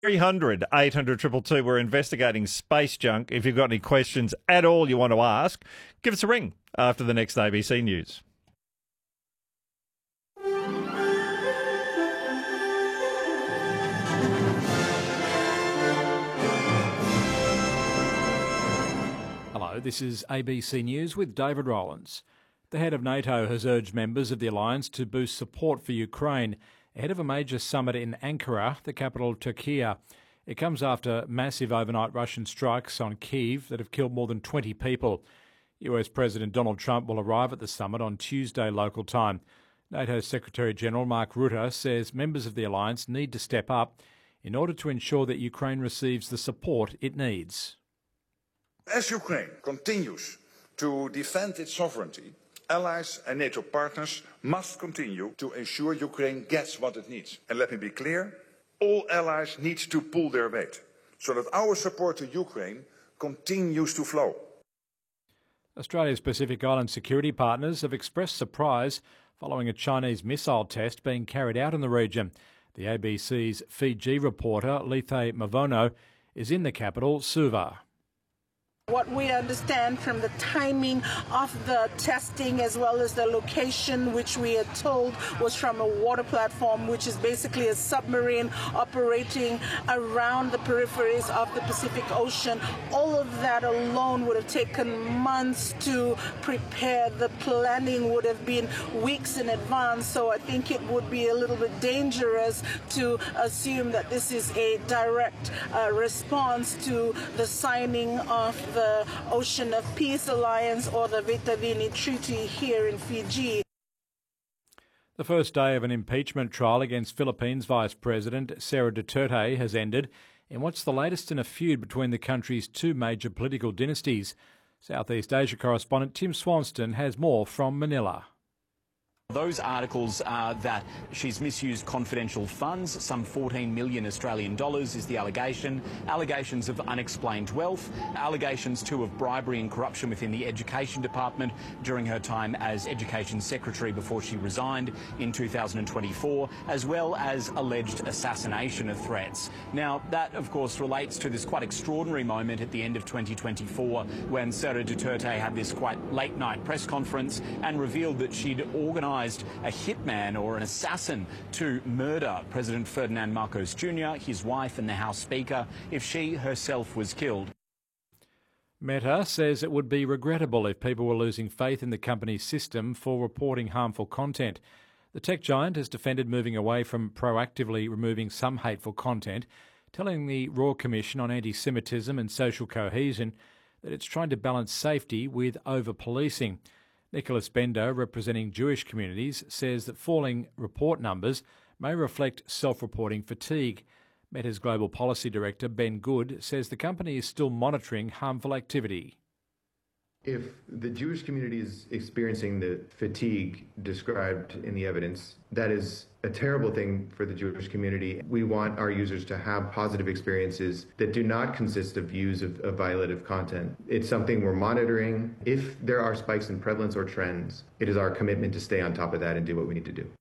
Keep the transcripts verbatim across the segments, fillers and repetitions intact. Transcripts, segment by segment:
three hundred eight hundred two two two. We're investigating space junk. If you've got any questions at all you want to ask, give us a ring after the next A B C News. Hello, this is A B C News with David Rowlands. The head of NATO has urged members of the alliance to boost support for Ukraine ahead of a major summit in Ankara, the capital of Turkey. It comes after massive overnight Russian strikes on Kyiv that have killed more than twenty people. U S President Donald Trump will arrive at the summit on Tuesday local time. NATO Secretary-General Mark Rutte says members of the alliance need to step up in order to ensure that Ukraine receives the support it needs. As Ukraine continues to defend its sovereignty, allies and NATO partners must continue to ensure Ukraine gets what it needs. And let me be clear, all allies need to pull their weight so that our support to Ukraine continues to flow. Australia's Pacific Island security partners have expressed surprise following a Chinese missile test being carried out in the region. The A B C's Fiji reporter, Lethe Mavono, is in the capital, Suva. What we understand from the timing of the testing as well as the location, which we are told was from a water platform, which is basically a submarine operating around the peripheries of the Pacific Ocean. All of that alone would have taken months to prepare. The planning would have been weeks in advance. So I think it would be a little bit dangerous to assume that this is a direct uh, response to the signing of the the Ocean of Peace Alliance or the Vetavini Treaty here in Fiji. The first day of an impeachment trial against Philippines Vice President Sara Duterte has ended in what's the latest in a feud between the country's two major political dynasties. Southeast Asia correspondent Tim Swanston has more from Manila. Those articles are that she's misused confidential funds. Some fourteen million Australian dollars is the allegation. Allegations of unexplained wealth. Allegations, too, of bribery and corruption within the Education Department during her time as Education Secretary before she resigned in two thousand twenty-four, as well as alleged assassination of threats. Now, that, of course, relates to this quite extraordinary moment at the end of twenty twenty-four when Sara Duterte had this quite late-night press conference and revealed that she'd organised a hitman or an assassin to murder President Ferdinand Marcos Junior, his wife and the House Speaker, if she herself was killed. Meta says it would be regrettable if people were losing faith in the company's system for reporting harmful content. The tech giant has defended moving away from proactively removing some hateful content, telling the Royal Commission on Anti-Semitism and Social Cohesion that it's trying to balance safety with over-policing. Nicholas Bender, representing Jewish communities, says that falling report numbers may reflect self-reporting fatigue. Meta's Global Policy Director, Ben Good, says the company is still monitoring harmful activity. If the Jewish community is experiencing the fatigue described in the evidence, that is a terrible thing for the Jewish community. We want our users to have positive experiences that do not consist of views of, of violative content. It's something we're monitoring. If there are spikes in prevalence or trends, it is our commitment to stay on top of that and do what we need to do.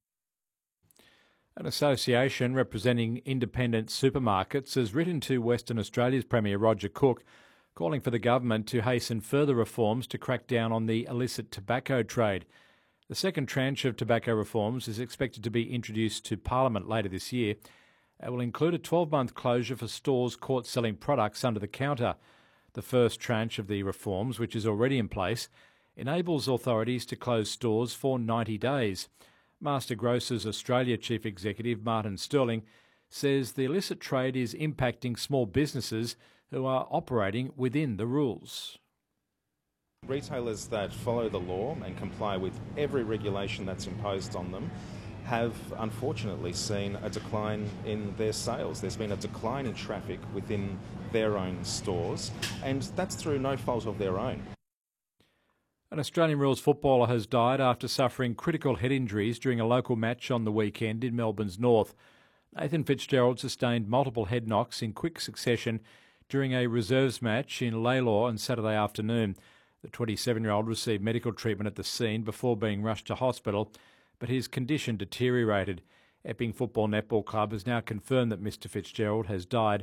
An association representing independent supermarkets has written to Western Australia's Premier Roger Cook, calling for the government to hasten further reforms to crack down on the illicit tobacco trade. The second tranche of tobacco reforms is expected to be introduced to Parliament later this year. It will include a twelve-month closure for stores caught selling products under the counter. The first tranche of the reforms, which is already in place, enables authorities to close stores for ninety days. Master Grocers Australia Chief Executive Martin Sterling says the illicit trade is impacting small businesses who are operating within the rules. Retailers that follow the law and comply with every regulation that's imposed on them have unfortunately seen a decline in their sales. There's been a decline in traffic within their own stores, and that's through no fault of their own. An Australian rules footballer has died after suffering critical head injuries during a local match on the weekend in Melbourne's north. Nathan Fitzgerald sustained multiple head knocks in quick succession during a reserves match in Lalor on Saturday afternoon. The twenty-seven-year-old received medical treatment at the scene before being rushed to hospital, but his condition deteriorated. Epping Football Netball Club has now confirmed that Mr Fitzgerald has died